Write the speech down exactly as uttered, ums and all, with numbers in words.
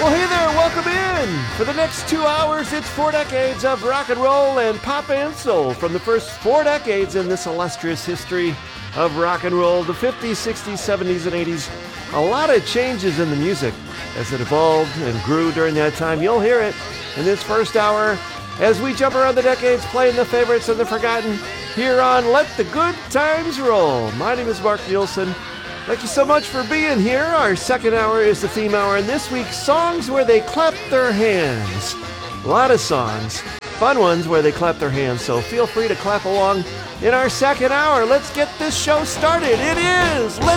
Well, hey there, welcome in. For the next two hours, it's four decades of rock and roll and pop and soul from the first four decades in this illustrious history of rock and roll, the fifties, sixties, seventies, and eighties. A lot of changes in the music as it evolved and grew during that time. You'll hear it in this first hour as we jump around the decades playing the favorites and the forgotten here on Let the Good Times Roll. My name is Mark Nielsen. Thank you so much for being here. Our second hour is the theme hour, and this week, songs where they clap their hands. A lot of songs, fun ones where they clap their hands, so feel free to clap along in our second hour. Let's get this show started. It is Let